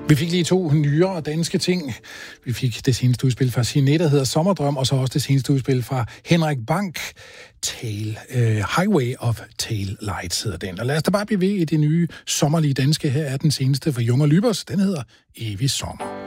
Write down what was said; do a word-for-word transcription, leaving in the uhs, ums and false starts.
Vi fik lige to nyere danske ting. Vi fik det seneste udspil fra Signe, der hedder Sommerdrøm, og så også det seneste udspil fra Henrik Bank, Tail, uh, Highway of Tail Lights hedder den. Og lad os da bare blive ved i det nye sommerlige danske. Her er den seneste for Junge Lybers. Den hedder Evig Sommer.